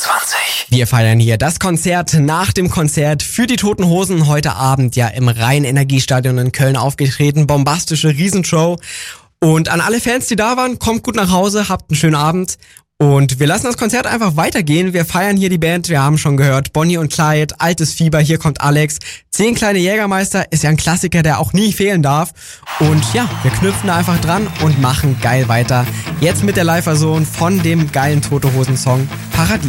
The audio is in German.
Wir feiern hier das Konzert nach dem Konzert für die Toten Hosen. Heute Abend ja im Rhein-Energiestadion in Köln aufgetreten. Bombastische Riesenshow. Und an alle Fans, die da waren, kommt gut nach Hause, habt einen schönen Abend. Und wir lassen das Konzert einfach weitergehen. Wir feiern hier die Band, wir haben schon gehört, Bonnie und Clyde, Altes Fieber, hier kommt Alex. 10 kleine Jägermeister ist ja ein Klassiker, der auch nie fehlen darf. Und ja, wir knüpfen da einfach dran und machen geil weiter. Jetzt mit der Live-Version von dem geilen Tote Hosen-Song Paradies.